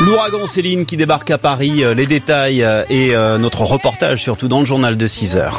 L'ouragan Céline qui débarque à Paris, les détails et notre reportage surtout dans le journal de 6h.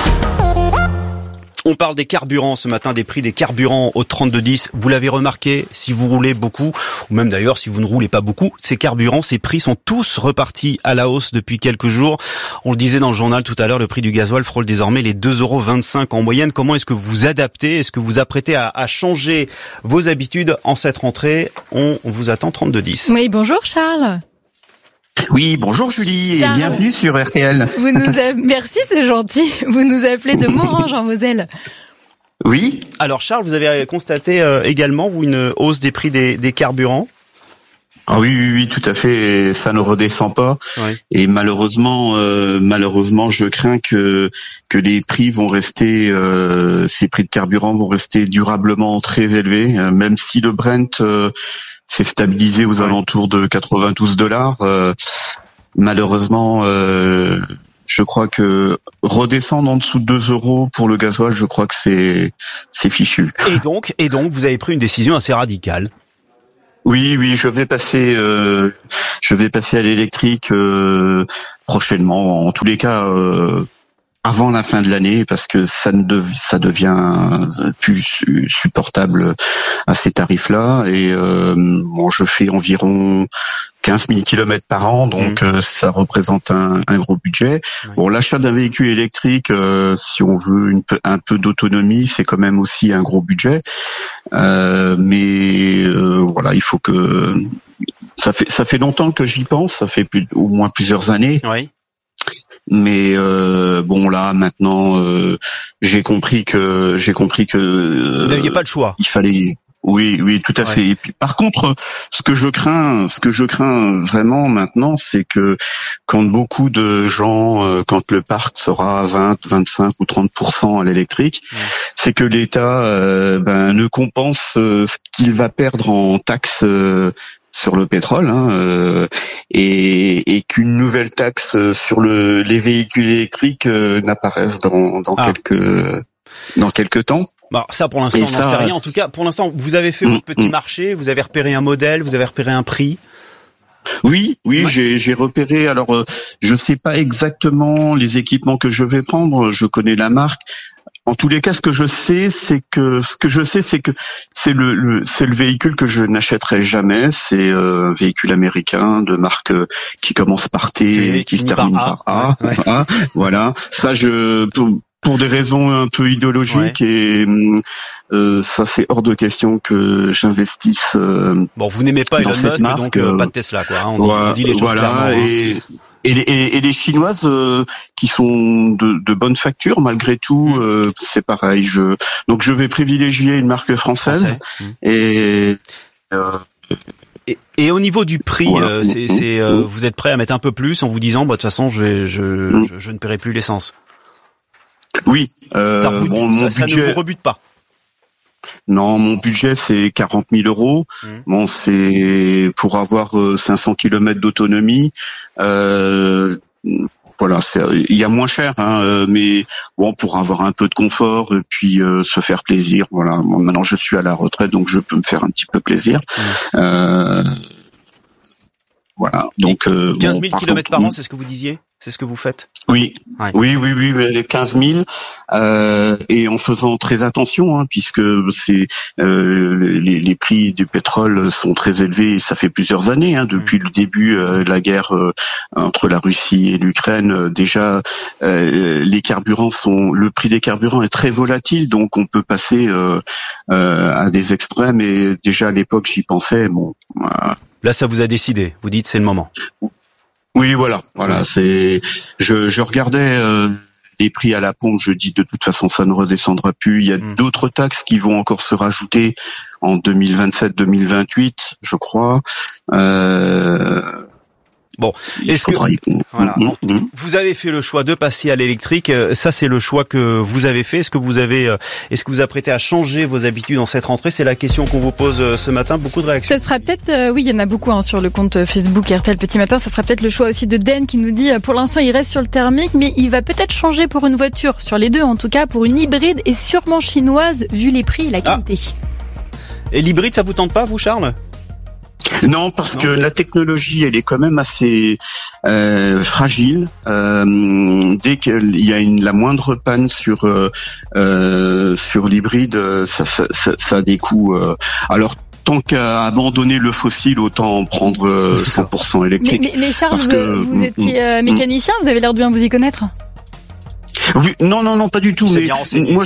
On parle des carburants ce matin, des prix des carburants au 32-10. Vous l'avez remarqué, si vous roulez beaucoup, ou même d'ailleurs si vous ne roulez pas beaucoup, ces carburants, ces prix sont tous repartis à la hausse depuis quelques jours. On le disait dans le journal tout à l'heure, le prix du gasoil frôle désormais les 2,25 € en moyenne. Comment est-ce que vous vous adaptez? Est-ce que vous apprêtez à changer vos habitudes en cette rentrée? On vous attend 32-10. Oui, bonjour Charles. Oui, bonjour Julie et bienvenue sur RTL. Merci, c'est gentil. Vous nous appelez de Morhange en Moselle. Oui. Alors Charles, vous avez constaté également une hausse des prix des carburants? Ah oui, tout à fait. Ça ne redescend pas. Oui. Et malheureusement, je crains que les prix vont rester, ces prix de carburant vont rester durablement très élevés, même si le Brent s'est stabilisé aux alentours de $92. Malheureusement, je crois que redescendre en dessous de 2 € pour le gasoil, je crois que c'est fichu. Et donc, vous avez pris une décision assez radicale. Oui, je vais passer à l'électrique prochainement. En tous les cas, avant la fin de l'année, parce que ça devient plus supportable à ces tarifs-là. Et je fais environ 15 000 kilomètres par an, donc ça représente un gros budget. Oui. Bon, l'achat d'un véhicule électrique, si on veut un peu d'autonomie, c'est quand même aussi un gros budget. Mais voilà, il faut que ça fait longtemps que j'y pense, ça fait au moins plusieurs années. Oui. Mais bon là maintenant j'ai compris que vous n'aviez pas le choix. Il fallait oui tout à fait. Et puis par contre ce que je crains vraiment maintenant, c'est que quand beaucoup de gens quand le parc sera à 20, 25 ou 30% à l'électrique, c'est que l'État ne compense ce qu'il va perdre en taxes sur le pétrole, et qu'une nouvelle taxe sur les véhicules électriques n'apparaisse dans quelques temps. Bah, ça pour l'instant on n'en sait rien. En tout cas, pour l'instant, vous avez fait votre petit marché, vous avez repéré un modèle, vous avez repéré un prix. Oui, j'ai repéré. Alors, je sais pas exactement les équipements que je vais prendre. Je connais la marque. En tous les cas, ce que je sais, c'est que c'est le véhicule que je n'achèterai jamais. C'est un véhicule américain de marque qui commence par T et qui se termine par A. Ouais. Voilà. Ça, pour des raisons un peu idéologiques et ça, c'est hors de question que j'investisse. Bon, vous n'aimez pas Elon Musk, donc pas de Tesla, quoi. On dit les choses clairement. Et les chinoises qui sont de bonne facture malgré tout, c'est pareil. Donc je vais privilégier une marque française. Et au niveau du prix, voilà. Vous êtes prêt à mettre un peu plus en vous disant, de toute façon, je ne paierai plus l'essence. Oui. Ça ne vous rebute pas. Non, mon budget c'est 40 000 €. Bon, c'est pour avoir 500 kilomètres d'autonomie. Voilà, il y a moins cher, mais bon, pour avoir un peu de confort et puis se faire plaisir. Voilà. Bon, maintenant je suis à la retraite, donc je peux me faire un petit peu plaisir. Voilà. Donc 15 000 kilomètres par an, c'est ce que vous disiez? C'est ce que vous faites? Oui. Les 15 000, et en faisant très attention, puisque c'est les prix du pétrole sont très élevés, et ça fait plusieurs années, depuis le début de la guerre entre la Russie et l'Ukraine. Déjà, le prix des carburants est très volatile, donc on peut passer à des extrêmes. Et déjà à l'époque, j'y pensais. Bon. Là, ça vous a décidé. Vous dites, c'est le moment. Oui, voilà. C'est. Je regardais les prix à la pompe. Je dis de toute façon, ça ne redescendra plus. Il y a d'autres taxes qui vont encore se rajouter en 2027-2028, je crois. Bon, vous avez fait le choix de passer à l'électrique. Ça, c'est le choix que vous avez fait. Est-ce que vous apprêtez à changer vos habitudes en cette rentrée? C'est la question qu'on vous pose ce matin. Beaucoup de réactions. Ça sera peut-être, oui, il y en a beaucoup sur le compte Facebook RTL Petit Matin. Ça sera peut-être le choix aussi de Den qui nous dit, pour l'instant, il reste sur le thermique, mais il va peut-être changer pour une voiture, sur les deux en tout cas, pour une hybride et sûrement chinoise, vu les prix et la qualité. Et l'hybride, ça vous tente pas, vous, Charles? Non, parce que la technologie, elle est quand même assez fragile. Dès qu'il y a la moindre panne sur l'hybride, ça a des coûts. Alors, tant qu'à abandonner le fossile, autant prendre 100% électrique. Mais Charles, vous étiez mécanicien, vous avez l'air de bien vous y connaître. Oui, non, pas du tout. Mais moi,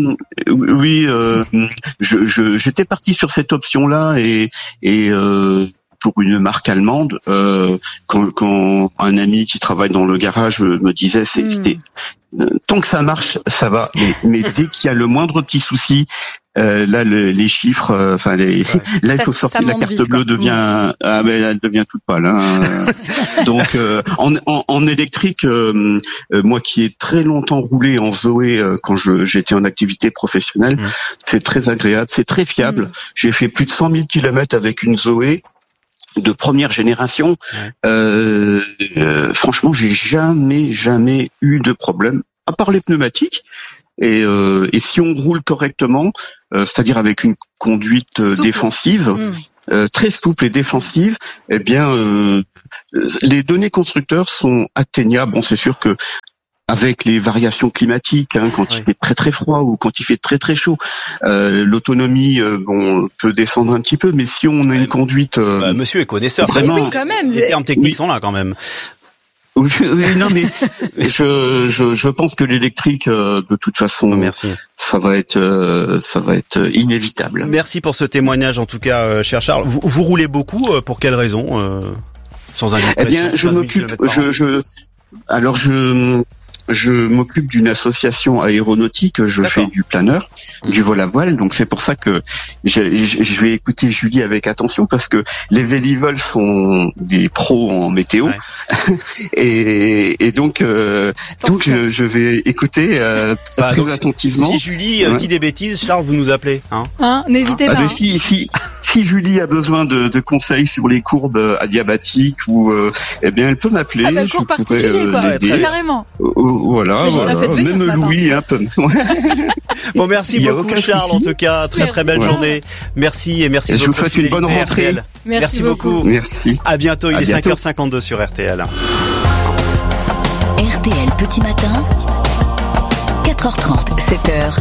j'étais parti sur cette option-là et pour une marque allemande, quand un ami qui travaille dans le garage me disait, c'était tant que ça marche, ça va. Mais dès qu'il y a le moindre petit souci, là, les chiffres, là, il faut sortir la carte bleue, elle devient toute pâle. Hein. Donc, en électrique, moi qui ai très longtemps roulé en Zoé quand j'étais en activité professionnelle, c'est très agréable, c'est très fiable. J'ai fait plus de 100 000 kilomètres avec une Zoé de première génération. Franchement, j'ai jamais eu de problème, à part les pneumatiques. Et si on roule correctement, c'est-à-dire avec une conduite défensive, très souple et défensive, eh bien, les données constructeurs sont atteignables. Bon, c'est sûr que avec les variations climatiques, quand il fait très très froid ou quand il fait très très chaud, l'autonomie peut descendre un petit peu, mais si on a une conduite, monsieur est connaisseur, vraiment, oui, quand même, les termes techniques sont là quand même. Oui, non, mais je pense que l'électrique, de toute façon, ça va être inévitable. Merci pour ce témoignage, en tout cas, cher Charles. Vous roulez beaucoup, pour quelle raison, sans indiscrétion? Eh bien, je m'occupe d'une association aéronautique, je fais du planeur, du vol à voile, donc c'est pour ça que je vais écouter Julie avec attention, parce que les Vélivols sont des pros en météo, et donc je vais écouter très attentivement. Si Julie dit des bêtises, Charles, vous nous appelez, n'hésitez pas. Si Julie a besoin de conseils sur les courbes adiabatiques ou eh bien elle peut m'appeler. Cours particulier quoi, carrément. Voilà. Même Louis un peu. Bon, merci beaucoup Charles, en tout cas, très belle journée. Merci et merci. Je vous souhaite une bonne rentrée. RTL. Merci beaucoup. Merci. À bientôt. Il est 5h52 sur RTL. RTL Petit Matin, 4h30, 7h.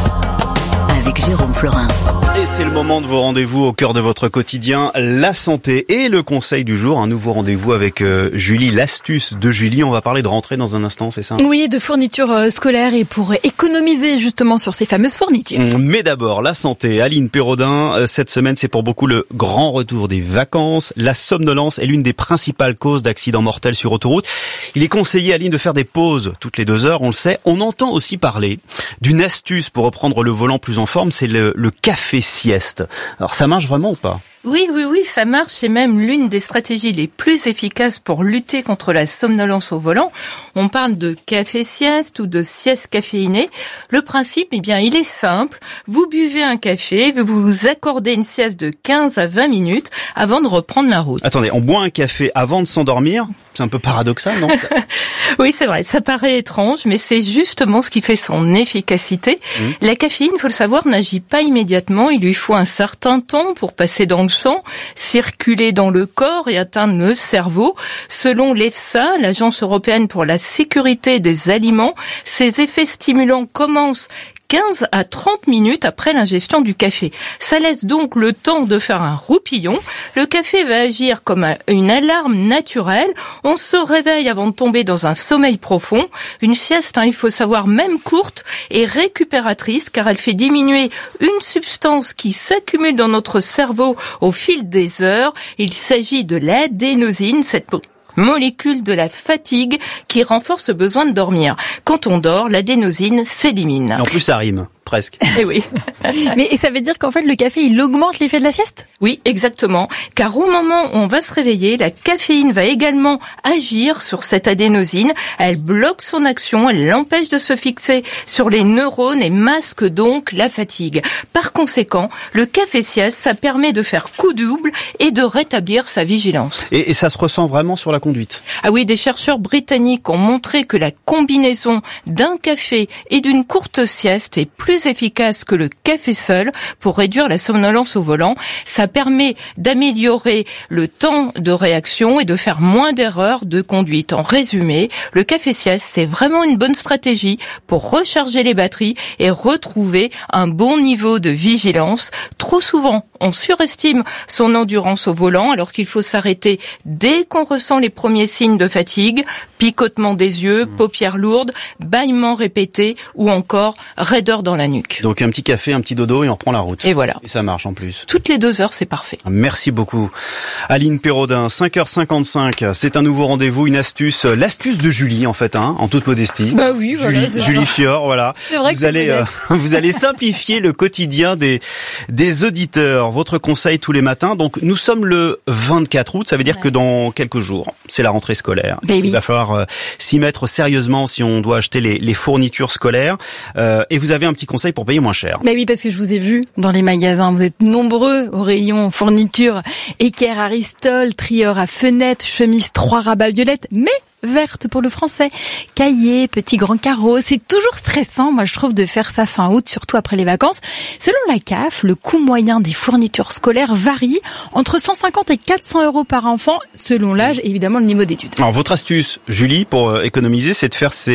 Avec Jérôme Florin. Et c'est le moment de vos rendez-vous au cœur de votre quotidien, la santé et le conseil du jour. Un nouveau rendez-vous avec Julie, l'astuce de Julie. On va parler de rentrée dans un instant, c'est ça? Oui, de fournitures scolaires et pour économiser justement sur ces fameuses fournitures. Mais d'abord, la santé. Aline Perraudin, cette semaine, c'est pour beaucoup le grand retour des vacances. La somnolence est l'une des principales causes d'accidents mortels sur autoroute. Il est conseillé, Aline, de faire des pauses toutes les 2 heures, on le sait. On entend aussi parler d'une astuce pour reprendre le volant plus en forme, c'est le café sieste. Alors ça marche vraiment ou pas? Oui, ça marche. C'est même l'une des stratégies les plus efficaces pour lutter contre la somnolence au volant. On parle de café sieste ou de sieste caféinée. Le principe, il est simple. Vous buvez un café, vous vous accordez une sieste de 15 à 20 minutes avant de reprendre la route. Attendez, on boit un café avant de s'endormir? C'est un peu paradoxal, non? Oui, c'est vrai. Ça paraît étrange, mais c'est justement ce qui fait son efficacité. La caféine, il faut le savoir, n'agit pas immédiatement. Il lui faut un certain temps pour passer dans le sang, circuler dans le corps et atteindre le cerveau. Selon l'EFSA, l'Agence européenne pour la sécurité des aliments, ces effets stimulants commencent 15 à 30 minutes après l'ingestion du café. Ça laisse donc le temps de faire un roupillon. Le café va agir comme une alarme naturelle. On se réveille avant de tomber dans un sommeil profond. Une sieste, il faut savoir, même courte, est récupératrice car elle fait diminuer une substance qui s'accumule dans notre cerveau au fil des heures. Il s'agit de l'adénosine, cette molécule de la fatigue qui renforce le besoin de dormir. Quand on dort, l'adénosine s'élimine. Et en plus, ça rime. Presque. Eh oui. Mais ça veut dire qu'en fait, le café, il augmente l'effet de la sieste? Oui, exactement. Car au moment où on va se réveiller, la caféine va également agir sur cette adénosine. Elle bloque son action, elle l'empêche de se fixer sur les neurones et masque donc la fatigue. Par conséquent, le café sieste, ça permet de faire coup double et de rétablir sa vigilance. Et ça se ressent vraiment sur la conduite? Ah oui, des chercheurs britanniques ont montré que la combinaison d'un café et d'une courte sieste est plus plus efficace que le café seul pour réduire la somnolence au volant. Ça permet d'améliorer le temps de réaction et de faire moins d'erreurs de conduite. En résumé, le café sieste, c'est vraiment une bonne stratégie pour recharger les batteries et retrouver un bon niveau de vigilance. Trop souvent, on surestime son endurance au volant alors qu'il faut s'arrêter dès qu'on ressent les premiers signes de fatigue, picotement des yeux, paupières lourdes, bâillements répétés ou encore raideur dans la nuque. Donc un petit café, un petit dodo et on reprend la route. Et voilà. Et ça marche en plus. Toutes les 2 heures, c'est parfait. Merci beaucoup. Aline Pérodin, 5h55, c'est un nouveau rendez-vous, une astuce, l'astuce de Julie en fait, en toute modestie. Bah oui, voilà. Julie Fior, voilà. C'est vrai vous allez simplifier le quotidien des auditeurs. Votre conseil tous les matins. Donc nous sommes le 24 août, ça veut dire que dans quelques jours, c'est la rentrée scolaire. Il va falloir s'y mettre sérieusement si on doit acheter les fournitures scolaires. Et vous avez un petit conseil pour payer moins cher. Mais oui, parce que je vous ai vu dans les magasins. Vous êtes nombreux au rayon fournitures. Équerre, Aristol, trieur à fenêtre, chemise 3 rabats violettes, mais verte pour le français. Cahiers, petits grands carreaux. C'est toujours stressant, moi je trouve, de faire ça fin août, surtout après les vacances. Selon la CAF, le coût moyen des fournitures scolaires varie entre 150 et 400 € par enfant, selon l'âge et évidemment le niveau d'études. Alors votre astuce, Julie, pour économiser, c'est de faire